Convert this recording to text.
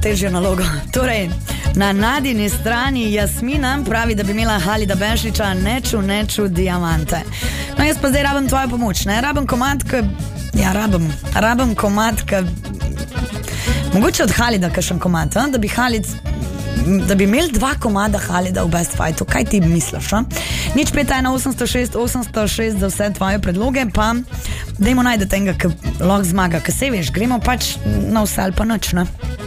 težjo nalogo. Torej, na Nadini strani Jasmina pravi, da bi imela Halida Benšliča neču diamante. No, jaz pa zdaj rabim tvojo pomoč, ne? Rabim komad, rabim komad, mogoče od Halida kakšen komad, da bi Halid, da bi imeli 2 komada Halida v Best Fightu. Kaj ti misliš? Nič 51806 za vse tvoje predloge, pa dajmo najti tega, ki lahko zmaga, ki se veš, gremo pač na vse ali pa noč, ne?